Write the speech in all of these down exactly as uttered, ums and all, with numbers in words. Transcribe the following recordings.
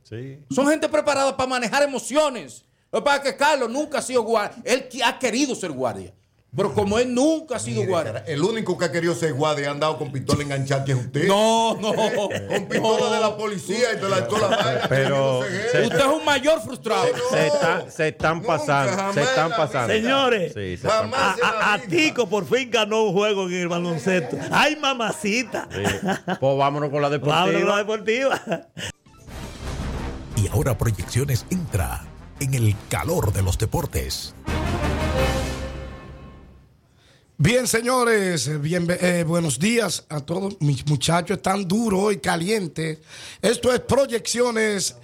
Sí. Son gente preparada para manejar emociones. Lo que pasa es que Carlos nunca ha sido guardia. Él ha querido ser guardia. Pero como él nunca ha sido Mire, guardia. cara, el único que ha querido ser guardia y ha andado con pistola enganchada que es usted. No, no. Con pistola no. de la policía y de la toda la vaina. Pero Se- Usted es un mayor frustrado. No, se, está- se están nunca, pasando, jamás se están en la pasando. vida. Señores, Sí, se están Jamás. a, a- a Tico por fin ganó un juego en el baloncesto. ¡Ay, mamacita! pasando. Sí. Pues vámonos con la Vámonos con la deportiva. deportiva. Y ahora Proyecciones entra en el calor de los deportes. Bien, señores, bien, eh, buenos días a todos. Mis muchachos están duros y calientes. Esto es Proyecciones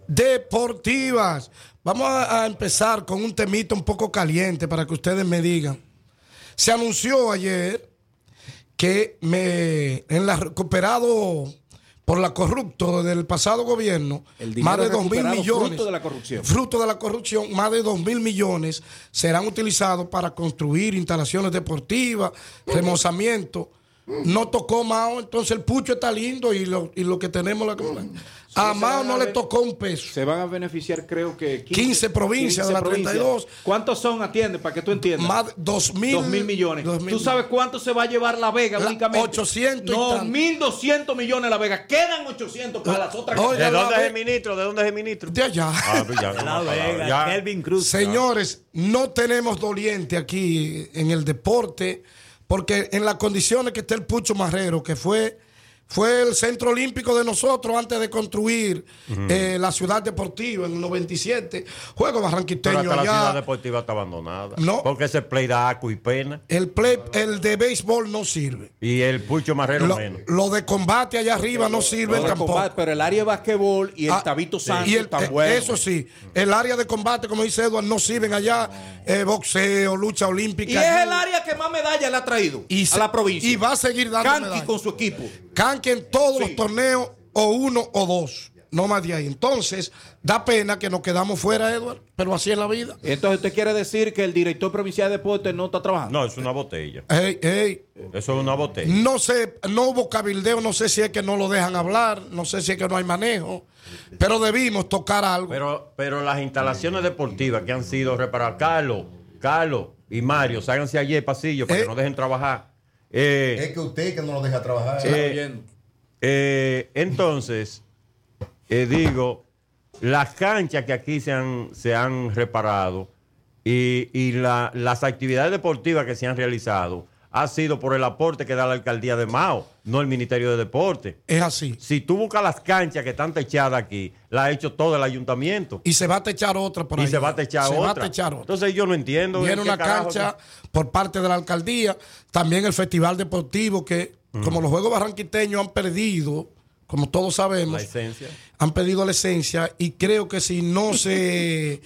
Deportivas. Vamos a, a empezar con un temita un poco caliente para que ustedes me digan. Se anunció ayer que me en la recuperado por la corrupto del pasado gobierno, El dinero más de dos mil recuperado millones. fruto de la corrupción. Fruto de la corrupción, más de dos mil millones serán utilizados para construir instalaciones deportivas, remozamiento. No tocó Mao, entonces el pucho está lindo y lo, y lo que tenemos la a Mao no le tocó un peso. Se van a beneficiar, creo que quince provincias de las treinta y dos. ¿Cuántos son? Atiende, para que tú entiendas. Más de dos mil, Dos mil millones. dos mil ¿Tú sabes cuánto se va a llevar La Vega La- únicamente? ochocientos y No, tanto. mil doscientos millones La Vega. Quedan ochocientos para las otras. Oiga, ¿De dónde la es el Ve- ministro? ¿De dónde es el ministro? De allá. Ah, pues ya, no La más palabras. Vega, Ya. Kelvin Cruz. Señores, no tenemos doliente aquí en el deporte, porque en las condiciones que está el Pucho Marrero, que fue, fue el centro olímpico de nosotros antes de construir eh, la ciudad deportiva en el noventa y siete, juego Pero barranquiteño hasta la ciudad allá. deportiva está abandonada. No. Porque ese play da acu y pena. El, play, el de béisbol no sirve. Y el Pucho Marrero Lo, menos. lo de combate allá arriba no sirve Lo de tampoco. combate, pero el área de basquetbol y el Ah, Tabito Santos y el- están eh, buenos. Eso sí, el área de combate, como dice Edward, no sirven allá. eh, boxeo, lucha olímpica. Y es el área que más medallas le ha traído Y a se- la provincia. y va a seguir dando Kanki medallas. con su equipo. Canque en todos Sí. los torneos, o uno o dos, no más de ahí. Entonces, da pena que nos quedamos fuera, Edward, pero así es la vida. Entonces, ¿usted quiere decir que el director provincial de deportes no está trabajando? No, es una botella. Ey, ey, Eso es una botella. no sé, no hubo cabildeo, no sé si es que no lo dejan hablar, no sé si es que no hay manejo, pero debimos tocar algo. Pero, pero las instalaciones deportivas que han sido reparadas, Carlos, Carlos y Mario, ságanse allí el pasillo para Eh. que no dejen trabajar. Eh, Es que usted que no lo deja trabajar. eh, eh, entonces, eh, digo, las canchas que aquí se han, se han reparado y, y la- las actividades deportivas que se han realizado ha sido por el aporte que da la alcaldía de Mao, no el Ministerio de Deporte. Es así. Si tú buscas las canchas que están techadas aquí, las ha hecho todo el ayuntamiento. Y se va a techar otra por ahí. Y se va a techar Se otra. va a techar otra. Entonces yo no entiendo. Viene en qué una carajo- cancha por parte de la alcaldía, también el festival deportivo que, como los Juegos Barranquiteños han perdido, como todos sabemos, La esencia. han perdido la esencia y creo que si no se,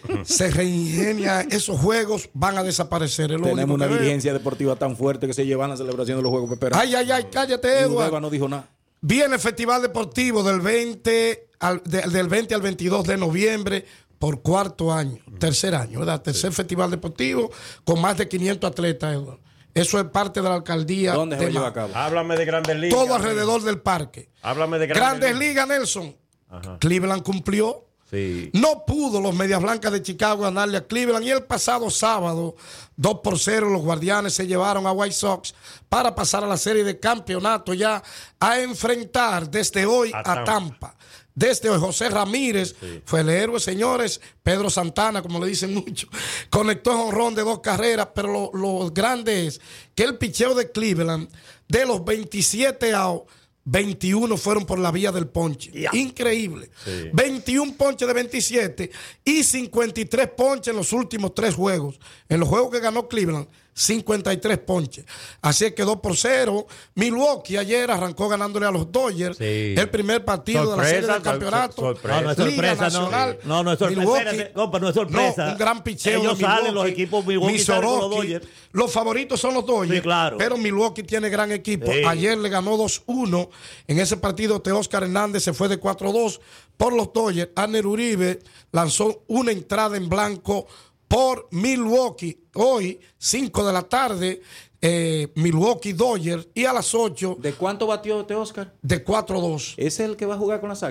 se reingenia esos juegos van a desaparecer. Es lo Tenemos único una que veo. dirigencia deportiva tan fuerte que se lleva en la celebración de los Juegos Pepera. Ay, ay, ay, cállate, Y Edward. Udeva no dijo nada. Viene el Festival Deportivo del veinte al, de- del veinte al veintidós de noviembre por cuarto año, tercer año, ¿verdad? Tercer Festival Deportivo con más de quinientos atletas, Edward. Eso es parte de la alcaldía. ¿Dónde se de va a llevar a Ma- cabo? Háblame de Grandes Ligas. Todo alrededor del parque. Háblame de Grandes Ligas. Ligas, Nelson. Ajá. Cleveland cumplió. Sí. No pudo los Medias Blancas de Chicago ganarle a Cleveland. Y el pasado sábado, dos por cero, los Guardianes se llevaron a White Sox para pasar a la serie de campeonato ya a enfrentar desde hoy A a, Tampa. Tampa. Desde hoy, José Ramírez fue el héroe, señores. Pedro Santana, como le dicen mucho, conectó en jonrón de dos carreras. Pero lo, lo grande es que el picheo de Cleveland, de los veintisiete outs, veintiuno fueron por la vía del ponche. Increíble. Sí. veintiún ponches de veintisiete y cincuenta y tres ponches en los últimos tres juegos. En los juegos que ganó Cleveland, cincuenta y tres ponches. Así es que dos por cero. Milwaukee ayer arrancó ganándole a los Dodgers Sí. el primer partido Sorpresa, de la serie del sor- campeonato. sorpresa. No, no es Liga sorpresa, no. Nacional, No, no es sorpresa. Milwaukee. Espérate, compa, no es sorpresa. No, un gran picheo Ellos de salen, Milwaukee, los equipos Milwaukee salen con los Missorowski. Dodgers. Los favoritos son los Dodgers. Sí, claro. Pero Milwaukee tiene gran equipo. Sí. Ayer le ganó dos uno. En ese partido, Teóscar Hernández se fue de cuatro dos por los Dodgers. Aner Uribe lanzó una entrada en blanco por Milwaukee. Hoy, cinco de la tarde, eh, Milwaukee Dodgers. Y a las ocho, ¿De cuánto batió este Oscar? de cuatro dos. ¿Es el que va a jugar con las Águilas?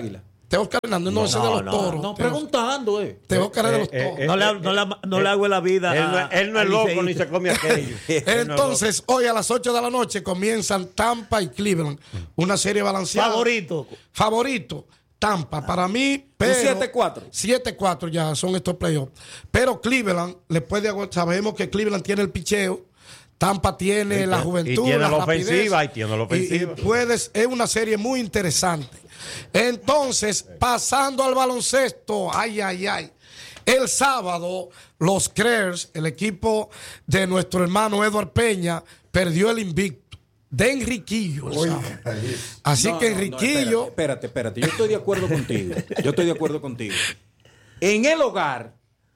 Oscar Hernández, no, ese es de los toros. No, Teo- preguntando, eh. Teo Oscar es de los Eh, eh, toros. eh, No le, no, le, no le hago la vida. Él no, a- él no es al loco liceísta. ni se come aquello. Él no es Entonces, hoy a las ocho de la noche comienzan Tampa y Cleveland. Una serie balanceada. Favorito. Favorito, Tampa. Para mí, pero... siete cuatro. siete cuatro ya son estos playoffs. Pero Cleveland, le puede, sabemos que Cleveland tiene el picheo. Tampa tiene Y la te- juventud, y tiene la la rapidez. ofensiva, y tiene la ofensiva. Y- y puedes, es una serie muy interesante. Entonces, pasando al baloncesto, ay, ay, ay. El sábado, los Crers, el equipo de nuestro hermano Edward Peña, perdió el invicto de Enriquillo. el sábado. Así No, que no, no, Enriquillo, espérate, espérate, espérate. Yo estoy de acuerdo contigo. Yo estoy de acuerdo contigo. En el hogar,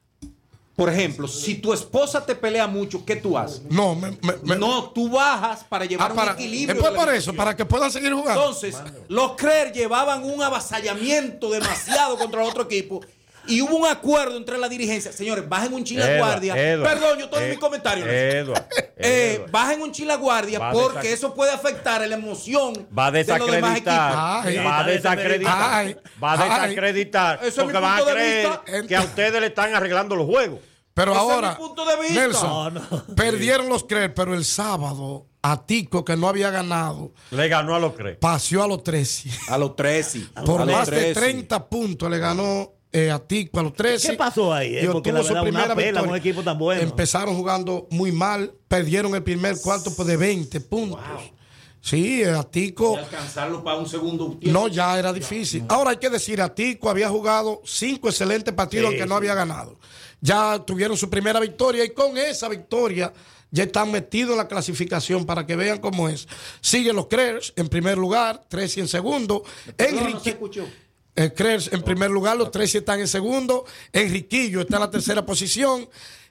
por ejemplo, si tu esposa te pelea mucho, ¿qué tú haces? no, me, me- me- No, tú bajas para llevar ah, para, un equilibrio. después de la por eso, discusión. para que puedan seguir jugando. Entonces, los Crers llevaban un avasallamiento demasiado contra el otro equipo. Y hubo un acuerdo entre la dirigencia. Señores, bajen un chile Edward, guardia. Edward, Perdón, yo estoy en eh, mi comentario. Edward, Eh, Edward. bajen un chile guardia Va a porque desac- eso puede afectar la emoción Va a de los demás equipos. desacreditar, Ay, va a ay, desacreditar, ay, va a ay. desacreditar, Ese es mi porque van a punto de creer vista. que a ustedes le están arreglando los juegos. Pero Ese es ahora, mi punto de vista. Nelson, No, no. perdieron los Crers, pero el sábado, a Tico, que no había ganado, Le ganó a los Crers. paseó a los trece. A los trece. Por A los más de trece. treinta puntos le ganó eh, a Tico a los trece. ¿Qué pasó ahí, eh? Y Porque obtuvo la su verdad, una primera pela, victoria. un equipo tan bueno. Empezaron jugando muy mal, perdieron el primer cuarto pues, de veinte puntos. Sí, eh, a Tico... Y alcanzarlo para un segundo tiempo. No, ya era difícil. Ahora hay que decir, a Tico había jugado cinco excelentes partidos, Sí, aunque no sí. había ganado. Ya tuvieron su primera victoria y con esa victoria ya están metidos en la clasificación para que vean cómo es. Siguen los Crers en primer lugar, trece en segundo. Perdón, no se Enrique, escuchó. eh, Crers en primer lugar, los trece están en segundo. Enriquillo está en la tercera posición.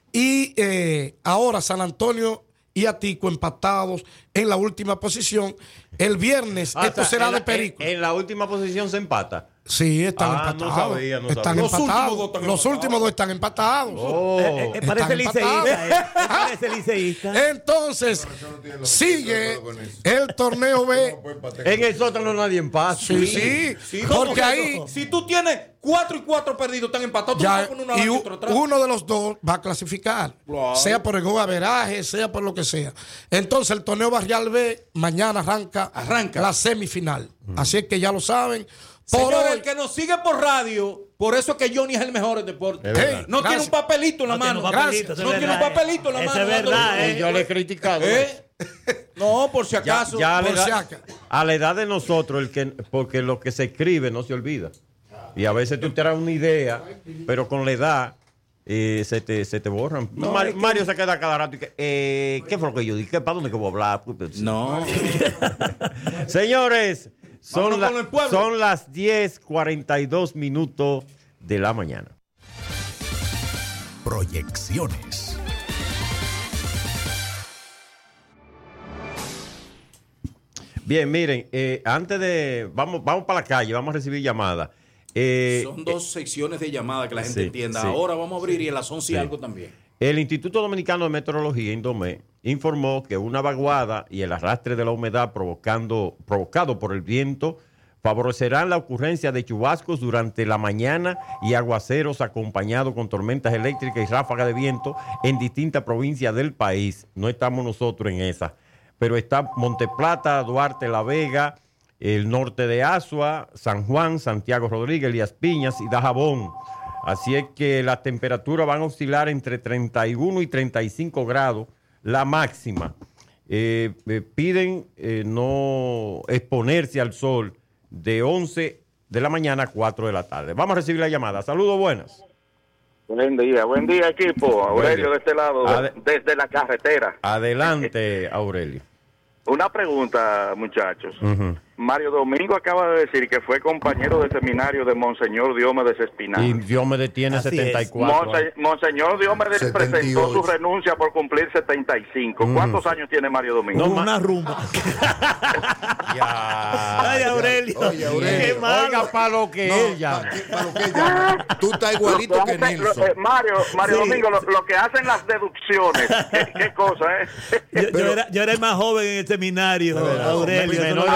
Y eh, ahora San Antonio y Atico empatados en la última posición. El viernes, Ah, esto o sea, será en de la- perico. En, en la última posición se empata. Sí, están Ah, no empatados. sabía, no están sabía. Los últimos empatados. dos están Los empatados. últimos dos están empatados. Oh. Eh, eh, Están parece empatados. liceísta. Eh. Eh, Parece liceísta. Entonces, sigue el torneo B. En el sótano nadie empata. Sí, sí, Sí, porque ¿cómo? ahí Si tú tienes cuatro y cuatro perdidos, están empatados. Tú no ya, vas a poner una y adelante y u- otra atrás. uno de los dos va a clasificar, Claro. sea por el golaveraje, sea por lo que sea. Entonces, el torneo Barrial B mañana arranca, Arranca. la semifinal. Así es que ya lo saben. Por Señores, hoy, el que nos sigue por radio, por eso es que Johnny es el mejor en deporte. Es verdad. Hey, No tiene gracias. un papelito en la No tiene mano. un papelito, Gracias. eso No es tiene un verdad, papelito en la eh. mano. Eso es dándole- verdad, Y yo le he criticado. ¿Eh? No, por si Ya, acaso. ya a, la por si edad, acaso. a la edad de nosotros, el que, porque lo que se escribe no se olvida. Y a veces tú te das una idea, pero con la edad eh, se, te, se te borran. Mario, Mario se queda cada rato y que, eh, ¿qué fue lo que yo dije? ¿Para dónde que voy a hablar? No. Señores, son, Vámonos la- con el pueblo. son las diez cuarenta y dos minutos de la mañana. Proyecciones. Bien, miren, eh, antes de... Vamos, vamos para la calle, vamos a recibir llamadas. Eh, Son dos secciones de llamada que la gente sí, entienda. sí. Ahora vamos a abrir y a las once y Sí. algo también. El Instituto Dominicano de Meteorología, Indomé, informó que una vaguada y el arrastre de la humedad provocando, provocado por el viento favorecerán la ocurrencia de chubascos durante la mañana y aguaceros acompañados con tormentas eléctricas y ráfagas de viento en distintas provincias del país. No estamos nosotros en esa, pero está Monteplata, Duarte, La Vega, el norte de Azua, San Juan, Santiago Rodríguez, Elías Piñas y Dajabón. Así es que las temperaturas van a oscilar entre treinta y uno y treinta y cinco grados, la máxima. Eh, eh, piden eh, no exponerse al sol de once de la mañana a cuatro de la tarde. Vamos a recibir la llamada. Saludos, buenas. Buen día, buen día equipo. Aurelio día. de este lado, Ade- desde la carretera. Adelante, Aurelio. Una pregunta, muchachos. Ujú. Mario Domingo acaba de decir que fue compañero de seminario de Monseñor Diomedes Espinal. Y Dios me detiene Así setenta y es. cuatro. Monse- Monseñor Diomedes setenta y presentó su ocho. renuncia por cumplir setenta y cinco. ¿Cuántos años tiene Mario Domingo? No, ma- Una rumba. Ya. Ay, Aurelio. Oye, Aurelio. Qué malo. Oiga, para lo que No, ella. pa- que- pa' lo que ella- Tú estás igualito Lo- que lo- Nelson. eh, Mario, Mario Sí, Domingo, lo, sí. lo que hacen las deducciones, ¿qué, qué cosa, eh? Yo, yo era, yo era el más joven en el seminario, Pero- Aurelio. eso menor no de lo edad, sabe. Pero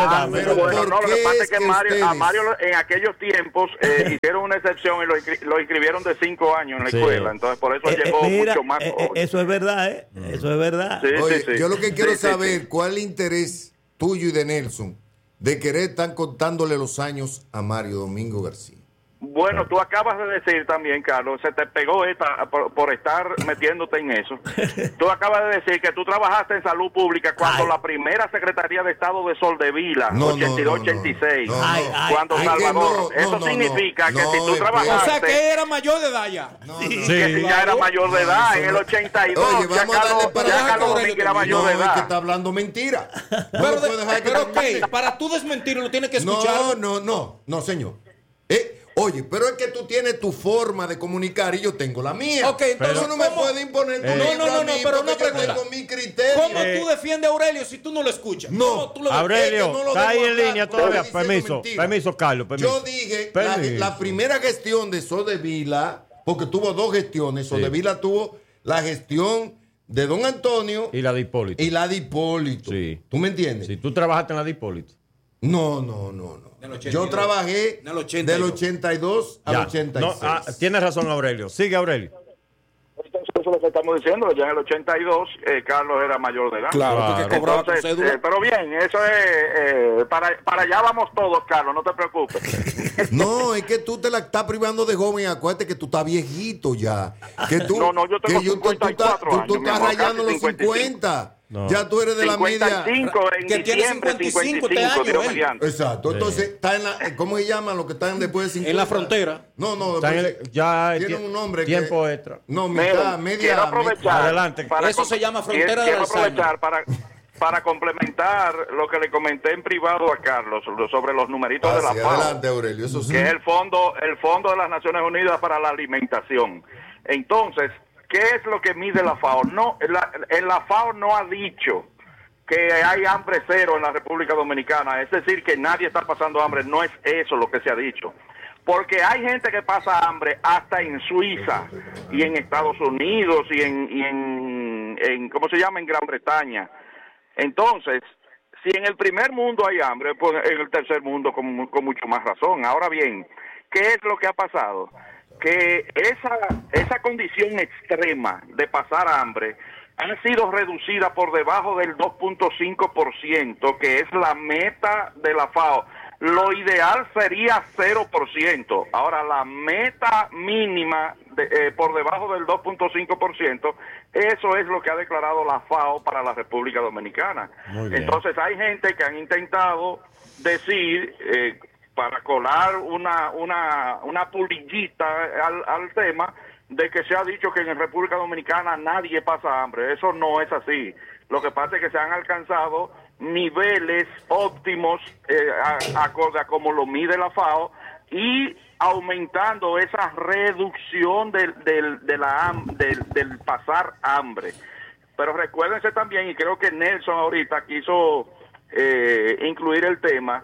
pero bueno, ¿por no, lo que qué pasa es es que, que Mario, a ustedes- Mario en aquellos tiempos eh, hicieron una excepción y lo, inscri- lo inscribieron de cinco años en la Sí. escuela, entonces por eso Eh, eh, llegó mira, mucho más eh, eh, joven. eso es verdad, ¿eh? Eso es verdad. Sí, Oye, sí, sí. yo lo que quiero Sí, sí, saber, sí. ¿cuál es el interés tuyo y de Nelson de querer estar contándole los años a Mario Domingo García? Bueno, tú acabas de decir también, Carlos, se te pegó esta por, por estar metiéndote en eso. Tú acabas de decir que tú trabajaste en salud pública cuando Ay. la primera Secretaría de Estado de Soldevila, No, no, ochenta y dos no, ochenta y seis, no, no. Ay, ay, cuando ay, que Salvador. no, Eso no, no, significa no, que no, si tú espérate. O trabajaste, sea, que era mayor de edad ya. No, Sí. no, Sí. que si ya era mayor de edad, eso en el no. ochenta y dos, Oye, ya vamos a darle Carlos, para ya allá, Carlos Aurelio, Domínguez era mayor no, de es que edad. está hablando mentira. No Pero, lo de- puede dejar que pero termine. ok, para tú desmentirlo lo tienes que No, escuchar. no, no, no, señor. Eh, oye, pero es que tú tienes tu forma de comunicar y yo tengo la mía. Ok, entonces, Tú no me ¿cómo? puedes imponer tu Eh. libro No, no, no, a mí no, pero porque una yo pregunta. tengo mi criterio. ¿Cómo Eh. tú defiendes a Aurelio si tú no lo escuchas? No. ¿Cómo tú lo Aurelio, Es que no lo está ahí dejo en hablar, línea porque todavía. estoy diciendo Permiso, mentira. permiso, Carlos. Permiso. Yo dije, la, Permiso. la primera gestión de Sodevila, porque tuvo dos gestiones, Sodevila tuvo la gestión de Don Antonio Y la de Hipólito. y la de Hipólito. Sí. ¿Tú me entiendes? Si tú trabajaste en la de Hipólito. No, no, no, no. Del ochenta y Yo dos. trabajé Del ochenta y del dos. ochenta y dos al Ya. ochenta y No, seis. ah, tienes razón, Aurelio. Sigue, Aurelio. Entonces, eso es lo que estamos diciendo, ya en el ochenta y dos eh, Carlos era mayor de edad. Claro, Claro. porque cobraba con Entonces, cédula. eh, pero bien, eso es, eh, para, para allá vamos todos, Carlos, no te preocupes. No, es que tú te la estás privando de joven. Acuérdate que tú estás viejito ya. Que tú, No, no, yo tengo que tú- tú, cincuenta y cuatro estás- tú- tú años, mi estás amor, rayando casi los cincuenta y cinco. cincuenta. No. Ya tú eres de la media. cincuenta y cinco en Que tiene diciembre, cincuenta y cinco cincuenta y cinco, este Dios año, mediante. Exacto. Entonces, está en la, ¿cómo se llaman los que están después de cincuenta? En la frontera. No, no. Está en el- después- ya tienen tie- un nombre. tiempo que, extra. No, Miren, mitad, media. quiero aprovechar Adelante. para Eso com- se llama quiero- frontera quiero del Alzheimer. aprovechar para para complementar lo que le comenté en privado a Carlos lo- sobre los numeritos de la Hacia FAO, adelante, Aurelio. Eso sí. que es el fondo el fondo de las Naciones Unidas para la alimentación. Entonces, ¿qué es lo que mide la FAO? No, la, la FAO no ha dicho que hay hambre cero en la República Dominicana, es decir, que nadie está pasando hambre, no es eso lo que se ha dicho. Porque hay gente que pasa hambre hasta en Suiza y en Estados Unidos y en, y en, en ¿cómo se llama? En Gran Bretaña. Entonces, si en el primer mundo hay hambre, pues en el tercer mundo con, mu- con mucho más razón. Ahora bien, ¿qué es lo que ha pasado? Que esa, esa condición extrema de pasar hambre ha sido reducida por debajo del dos punto cinco por ciento, que es la meta de la FAO. Lo ideal sería cero por ciento. Ahora, la meta mínima de, eh, por debajo del dos punto cinco por ciento, eso es lo que ha declarado la FAO para la República Dominicana. Muy bien. Entonces, hay gente que han intentado decir, eh, para colar una, una, una pulillita al, al tema, de que se ha dicho que en República Dominicana nadie pasa hambre. Eso no es así. Lo que pasa es que se han alcanzado niveles óptimos eh, a- acorde a como lo mide la FAO y aumentando esa reducción del, del, de la, ham- del, del pasar hambre. Pero recuérdense también, y creo que Nelson ahorita quiso eh, incluir el tema,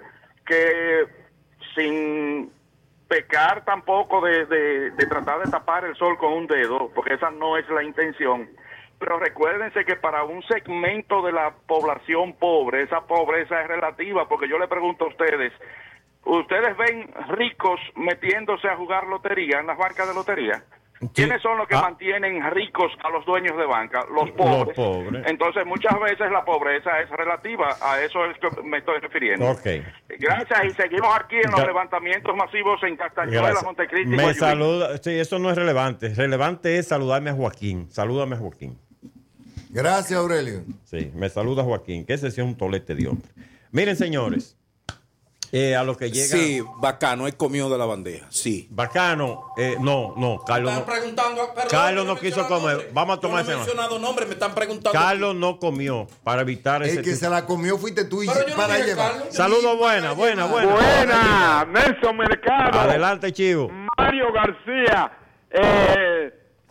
que sin pecar tampoco de, de, de tratar de tapar el sol con un dedo, porque esa no es la intención. Pero recuérdense que para un segmento de la población pobre, esa pobreza es relativa, porque yo le pregunto a ustedes, ¿ustedes ven ricos metiéndose a jugar lotería en las bancas de lotería? ¿Quiénes son los que Ah. mantienen ricos a los dueños de banca? Los pobres. Los pobres. Entonces, muchas veces la pobreza es relativa, a eso es que me estoy refiriendo. Ok. Gracias, y seguimos aquí en los Gra- levantamientos masivos en Castañuela, Gracias. Montecristi y Me Guayubín. saluda. Sí, eso no es relevante. Relevante es saludarme a Joaquín. Salúdame a Joaquín. Gracias, Aurelio. Sí, me saluda Joaquín, que ese sí es un tolete de hombre. Miren, señores, eh, a lo que llega. Sí, bacano, él comió de la bandeja, sí. Bacano. eh, no, no, Carlos Me están no. preguntando, perdón, Carlos yo no quiso mencionado comer. nombre. Vamos a tomar Yo no he ese mencionado nombre, me están preguntando. Carlos no comió para evitar ese El que tipo- se la comió fuiste tú y Pero yo no para dije llevar. Carlos. Saludos, buena, buena, buena. Buena, Nelson Mercado, Adelante, Chivo. Mario García, eh,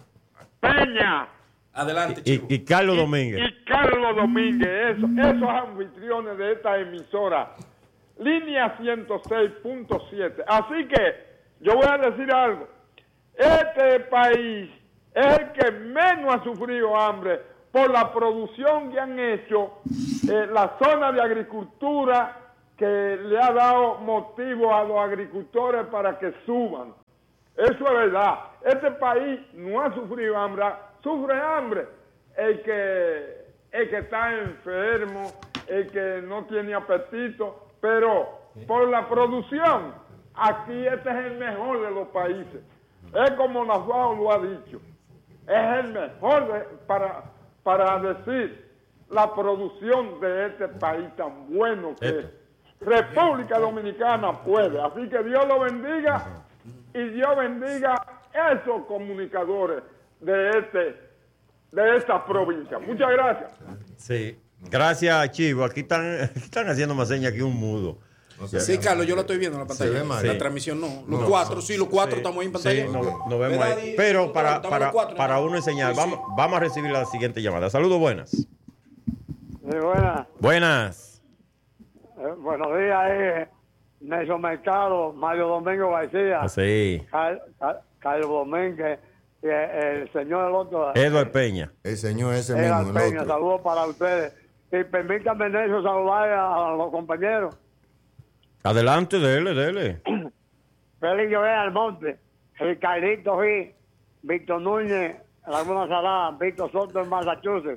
Peña Adelante, Y, chico. y Carlos y- Domínguez. y Carlos Domínguez, eso- esos anfitriones de esta emisora, línea ciento seis punto siete. Así que yo voy a decir algo, este país es el que menos ha sufrido hambre por la producción que han hecho eh, la zona de agricultura que le ha dado motivo a los agricultores para que suban. Eso es verdad. Este país no ha sufrido hambre, sufre hambre el que, el que está enfermo, el que no tiene apetito, pero por la producción, aquí este es el mejor de los países. Es como la FAO lo ha dicho, es el mejor de, para, para decir la producción de este país tan bueno que es. República Dominicana puede. Así que Dios lo bendiga y Dios bendiga esos comunicadores de este de esta provincia. Muchas gracias. Sí. Gracias, Chivo. Aquí están, aquí están haciendo más señas que un mudo. O sea, sí, Carlos, yo lo estoy viendo en la pantalla. Sí. La transmisión no. Los No, cuatro, no, sí, los cuatro sí, estamos ahí en pantalla. Sí, nos, nos vemos ahí. Pero para, para, para uno enseñar, vamos, vamos a recibir la siguiente llamada. Saludos, buenas. Sí, buenas. Buenas. Eh, buenos días, eh, Nelson Mercado, Mario Domingo García, Sí. Car- Car- Carlos Domínguez, y eh, el señor el otro. Eduardo Peña. El señor ese Edgar mismo, el Peña, otro. saludos para ustedes. Y permítanme, Nelson, saludar a, a los compañeros. Adelante, dele, dele. Félix Joel Almonte, Ricardito G, Víctor Núñez, Laguna Salada, Víctor Soto en Massachusetts.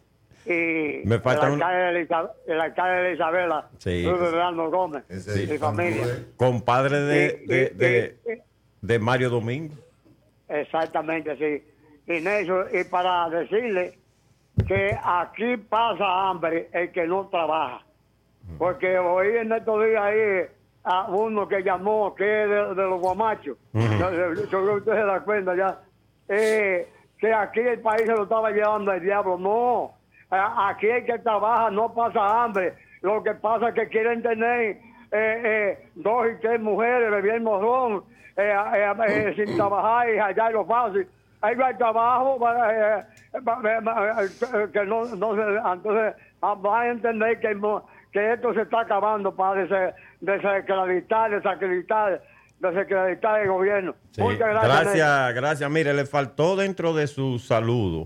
Y Me falta el, un- alcalde de Elisa- el alcalde de Isabela, Sí. Luis Fernando Gómez, Ese mi familia. Compadre de, Y- de, y- de, y- de Mario Domingo. Exactamente, sí. Y Nelson, y para decirle que aquí pasa hambre el que no trabaja. Porque oí en estos días ahí a uno que llamó, que es de, de los guamachos. Ujú. Yo, yo- yo creo que usted se da cuenta ya. Eh, que aquí el país se lo estaba llevando el diablo. No. A- Aquí el que trabaja no pasa hambre. Lo que pasa es que quieren tener eh, eh, dos y tres mujeres bebiendo ron eh, eh, eh, sin trabajar y allá lo fácil. Ahí va el trabajo para, eh, pa- pa- eh, que no, no se, entonces ah, van a entender que, no- que esto se está acabando para des- desacreditar, desacreditar, desacreditar el gobierno. Sí. Muchas gracias. Nelson. Gracias, gracias. Mire, le faltó dentro de su saludo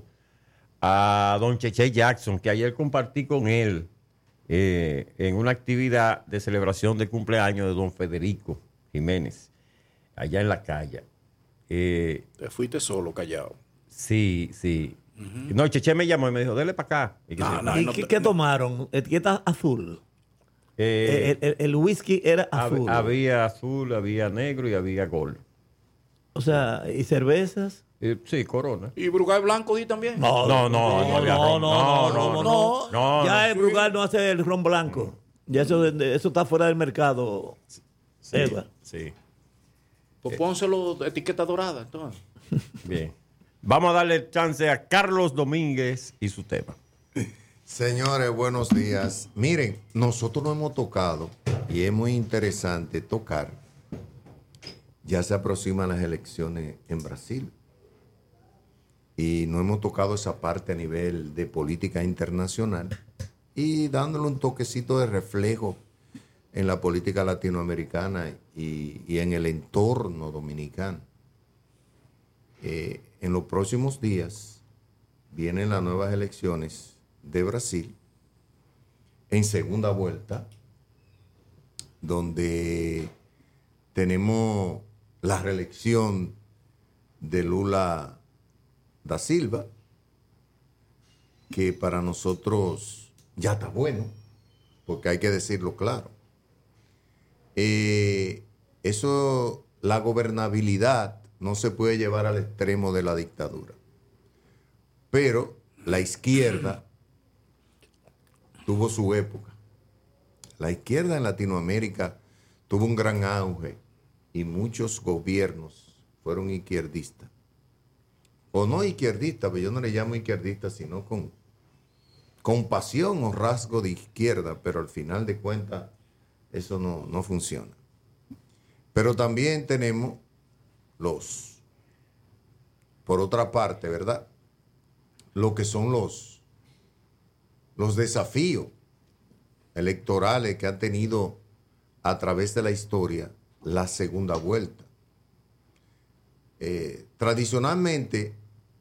a don Cheche Jackson, que ayer compartí con él eh, en una actividad de celebración de cumpleaños de don Federico Jiménez, allá en la calle. Eh, Te fuiste solo, callado. sí, sí. No, Cheche me llamó y me dijo, dele para acá. Y que No, sí. no, ¿Y no, qué, no. qué tomaron? Etiqueta azul. Eh, el, el- el whisky era hab- azul. había azul, había negro y había gold. O sea, ¿y cervezas? Eh, sí, Corona. ¿Y Brugal Blanco di también? No, no, no, no, había no, ron. no, no, no, no, Ya no. el Brugal no hace el ron blanco. Ya eso, eso está fuera del mercado. Sí, Edward. sí. Pues pónselo etiqueta dorada, entonces. Bien. Vamos a darle chance a Carlos Domínguez y su tema. Señores, buenos días. Miren, nosotros no hemos tocado y es muy interesante tocar. Ya se aproximan las elecciones en Brasil y no hemos tocado esa parte a nivel de política internacional y dándole un toquecito de reflejo en la política latinoamericana y, y en el entorno dominicano. Eh, en los próximos días vienen las nuevas elecciones de Brasil en segunda vuelta, donde tenemos la reelección de Lula da Silva, que para nosotros ya está bueno, porque hay que decirlo claro. Eh, eso, la gobernabilidad no se puede llevar al extremo de la dictadura, pero la izquierda tuvo su época. La izquierda en Latinoamérica tuvo un gran auge y muchos gobiernos fueron izquierdistas. O no izquierdistas, pero yo no le llamo izquierdistas, sino con, con pasión o rasgo de izquierda, pero al final de cuentas eso no, no funciona. Pero también tenemos los, por otra parte, ¿verdad? Lo que son los, los desafíos electorales que han tenido a través de la historia la segunda vuelta. Eh, tradicionalmente,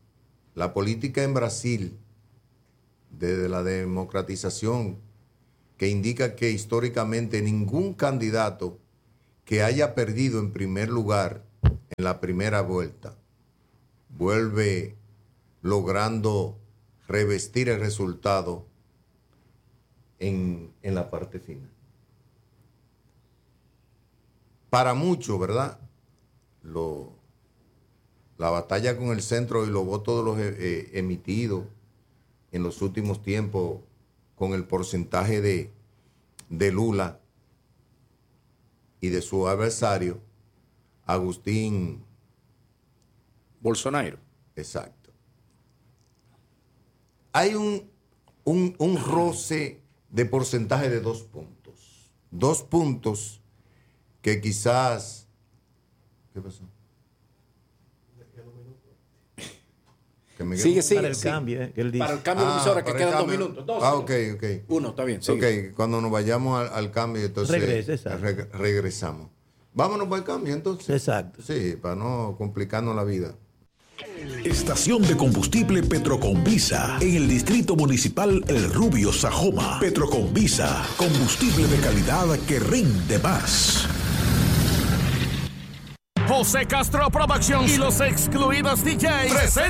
la política en Brasil, desde la democratización que indica que históricamente ningún candidato que haya perdido en primer lugar en la primera vuelta vuelve logrando revestir el resultado en, en la parte final. Para muchos, ¿verdad? Lo, la batalla con el centro y los votos de los eh, emitidos en los últimos tiempos con el porcentaje de, de Lula y de su adversario, Agustín Bolsonaro. Exacto. Hay un, un, un roce de porcentaje de dos puntos. Dos puntos que quizás... ¿Qué pasó? Que me Sigue, sigue. Para el sigue. cambio, eh, que él dice. Para el cambio de Ah, emisora, que para el quedan dos cambio. minutos. Dos, Ah, uno. ok, ok. Uno, está bien. Sigue. Ok, cuando nos vayamos al, al cambio, entonces Regresa, exacto. reg- regresamos. Vámonos para el cambio, entonces. Exacto. Sí, para no complicarnos la vida. Estación de combustible Petroconvisa en el Distrito Municipal El Rubio, Sajoma. Petroconvisa, combustible de calidad que rinde más. José Castro Productions y los excluidos D Js